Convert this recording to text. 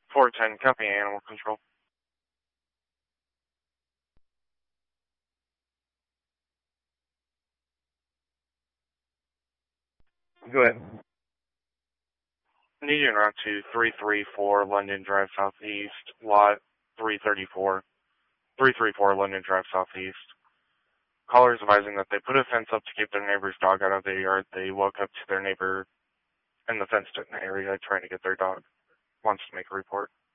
410 Company Animal Control. Go ahead. Need you en route to 334 London Drive Southeast, lot 334. 334 London Drive Southeast. Callers advising that they put a fence up to keep their neighbor's dog out of their yard. They woke up to their neighbor in the fenced-in area trying to get their dog. Wants to make a report.